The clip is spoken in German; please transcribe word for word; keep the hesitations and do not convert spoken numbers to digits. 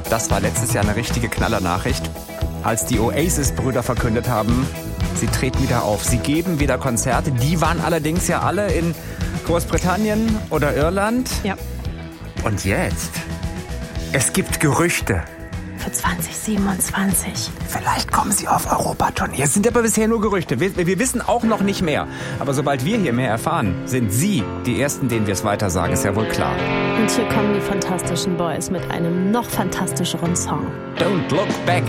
Das war letztes Jahr eine richtige Knallernachricht, als die Oasis-Brüder verkündet haben, sie treten wieder auf. Sie geben wieder Konzerte. Die waren allerdings ja alle in Großbritannien oder Irland. Ja. Und jetzt? Es gibt Gerüchte. Für zwanzig siebenundzwanzig. Vielleicht kommen sie auf Europatournee. Es sind aber bisher nur Gerüchte. Wir, wir wissen auch noch nicht mehr. Aber sobald wir hier mehr erfahren, sind Sie die Ersten, denen wir es weitersagen. Ist ja wohl klar. Und hier kommen die Fantastischen Boys mit einem noch fantastischeren Song. Don't Look Back.